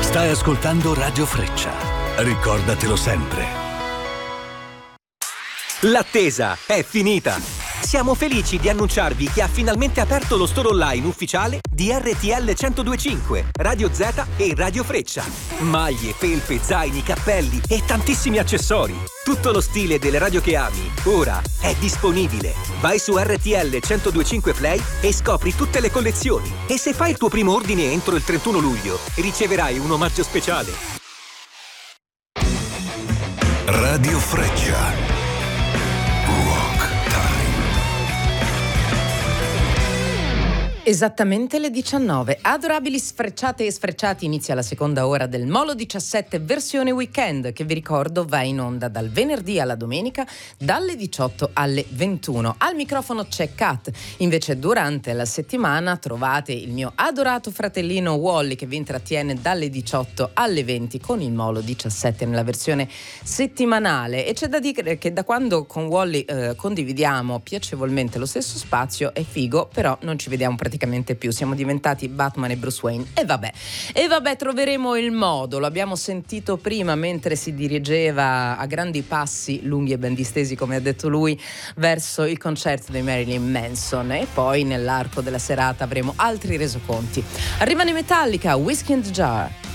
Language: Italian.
Stai ascoltando Radio Freccia. Ricordatelo sempre. L'attesa è finita! Siamo felici di annunciarvi che ha finalmente aperto lo store online ufficiale di RTL 102.5, Radio Z e Radio Freccia. Maglie, felpe, zaini, cappelli e tantissimi accessori. Tutto lo stile delle radio che ami, ora è disponibile. Vai su RTL 102.5 Play e scopri tutte le collezioni. E se fai il tuo primo ordine entro il 31 luglio, riceverai un omaggio speciale. Radio Freccia. Esattamente le 19. Adorabili sfrecciate e sfrecciati, inizia la seconda ora del Molo 17 versione weekend, che vi ricordo va in onda dal venerdì alla domenica dalle 18 alle 21. Al microfono c'è Kat, invece durante la settimana trovate il mio adorato fratellino Wally che vi intrattiene dalle 18 alle 20 con il Molo 17 nella versione settimanale. E c'è da dire che da quando con Wally condividiamo piacevolmente lo stesso spazio è figo, però non ci vediamo praticamente più, siamo diventati Batman e Bruce Wayne e vabbè, troveremo il modo. Lo abbiamo sentito prima mentre si dirigeva a grandi passi lunghi e ben distesi, come ha detto lui, verso il concerto di Marilyn Manson, e poi nell'arco della serata avremo altri resoconti. Arrivano i Metallica, Whiskey in the Jar.